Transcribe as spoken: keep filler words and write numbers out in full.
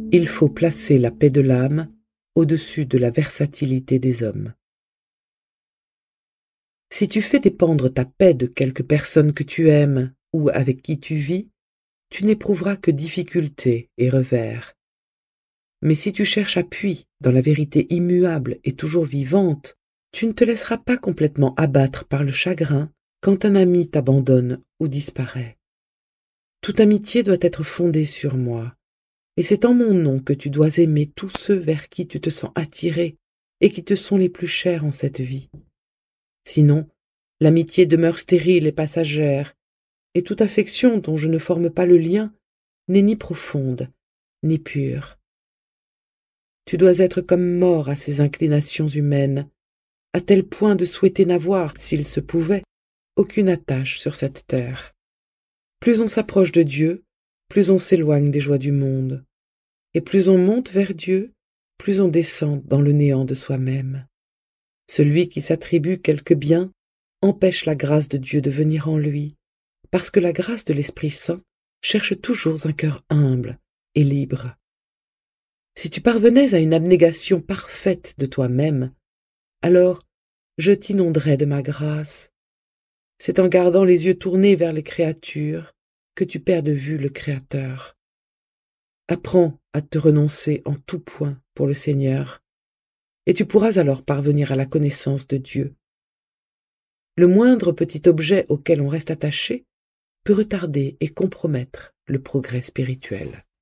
Il faut placer la paix de l'âme au-dessus de la versatilité des hommes. Si tu fais dépendre ta paix de quelque personne que tu aimes ou avec qui tu vis, tu n'éprouveras que difficultés et revers. Mais si tu cherches appui dans la vérité immuable et toujours vivante, tu ne te laisseras pas complètement abattre par le chagrin quand un ami t'abandonne ou disparaît. Toute amitié doit être fondée sur moi, et c'est en mon nom que tu dois aimer tous ceux vers qui tu te sens attiré et qui te sont les plus chers en cette vie. Sinon, l'amitié demeure stérile et passagère, et toute affection dont je ne forme pas le lien n'est ni profonde, ni pure. Tu dois être comme mort à ces inclinations humaines, à tel point de souhaiter n'avoir, s'il se pouvait, aucune attache sur cette terre. Plus on s'approche de Dieu, plus on s'éloigne des joies du monde, et plus on monte vers Dieu, plus on descend dans le néant de soi-même. Celui qui s'attribue quelque bien empêche la grâce de Dieu de venir en lui, parce que la grâce de l'Esprit Saint cherche toujours un cœur humble et libre. Si tu parvenais à une abnégation parfaite de toi-même, alors je t'inonderais de ma grâce. C'est en gardant les yeux tournés vers les créatures que tu perds de vue le Créateur. Apprends à te renoncer en tout point pour le Seigneur, et tu pourras alors parvenir à la connaissance de Dieu. Le moindre petit objet auquel on reste attaché peut retarder et compromettre le progrès spirituel.